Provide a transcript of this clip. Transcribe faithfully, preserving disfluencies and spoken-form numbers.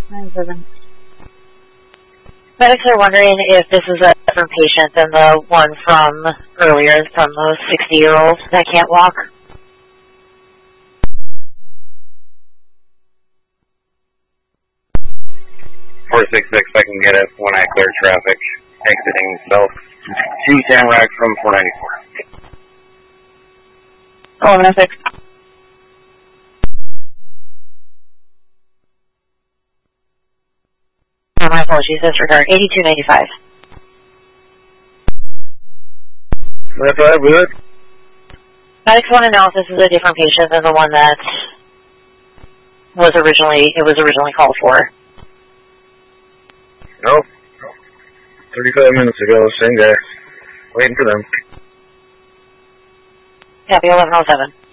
nine seven. Medics are wondering if this is a different patient than the one from earlier, from the sixty-year-old that can't walk. four six six, I can get it when I clear traffic, exiting south to Tamarack from four ninety-four. eleven oh six. Oh, my apologies, disregard. eighty-two ninety-five. That's all good. Medics want to know if this is a different patient than the one that was originally, it was originally called for. Nope. thirty-five minutes ago, same guy. Waiting for them. Copy eleven oh seven.